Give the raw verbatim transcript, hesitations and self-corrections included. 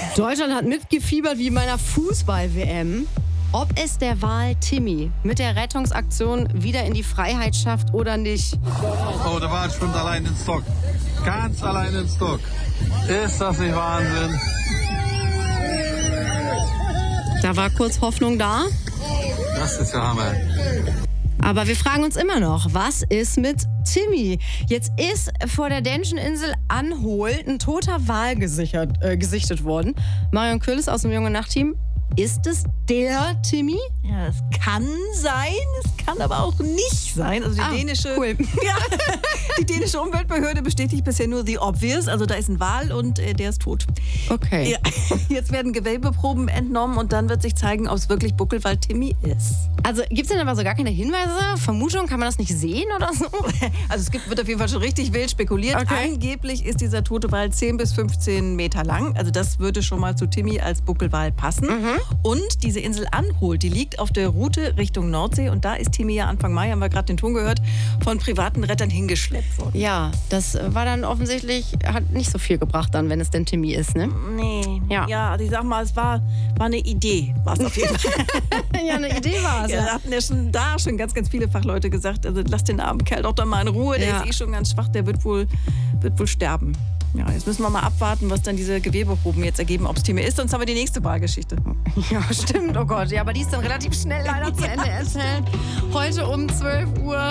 Deutschland hat mitgefiebert wie bei einer Fußball-W M. Ob es der Wal Timmy mit der Rettungsaktion wieder in die Freiheit schafft oder nicht. Oh, der Wal schwimmt allein ins Dock. Ganz allein ins Dock. Ist das nicht Wahnsinn? Da war kurz Hoffnung da. Das ist ja Hammer. Aber wir fragen uns immer noch, was ist mit Timmy? Jetzt ist vor der dänischen Insel Anhol ein toter Wal gesichert, äh, gesichtet worden. Marion Köhles aus dem Junge Nacht-Team. Ist es der Timmy? Ja, es kann sein, es kann aber auch nicht sein. Also die Ah, dänische, cool. ja, die dänische Umweltbehörde bestätigt bisher nur the obvious. Also da ist ein Wal und äh, der ist tot. Okay. Ja, jetzt werden Gewölbeproben entnommen und dann wird sich zeigen, ob es wirklich Buckelwal Timmy ist. Also gibt es denn aber so gar keine Hinweise? Vermutung, kann man das nicht sehen oder so? Also es gibt, wird auf jeden Fall schon richtig wild spekuliert. Okay. Angeblich ist dieser tote Wal zehn bis fünfzehn Meter lang. Also das würde schon mal zu Timmy als Buckelwal passen. Mhm. Und diese Insel Anhol, die liegt auf der Route Richtung Nordsee. Und da ist Timmy ja Anfang Mai, haben wir gerade den Ton gehört, von privaten Rettern hingeschleppt worden. Ja, das war dann offensichtlich, hat nicht so viel gebracht dann, wenn es denn Timmy ist, ne? Nee. Ja. Ja, also ich sag mal, es war, war eine Idee, war es auf jeden Fall. Ja, eine Idee war es. Ja, da hatten ja schon da schon ganz, ganz viele Fachleute gesagt, also lass den armen Kerl doch doch mal in Ruhe, der Ja. ist eh schon ganz schwach, der wird wohl, wird wohl sterben. Ja, jetzt müssen wir mal abwarten, was dann diese Gewebeproben jetzt ergeben, ob es Timmy ist, sonst haben wir die nächste Wahlgeschichte. Ja, stimmt, oh Gott. Ja, aber die ist dann relativ schnell leider zu Ende erzählt. Heute um zwölf Uhr.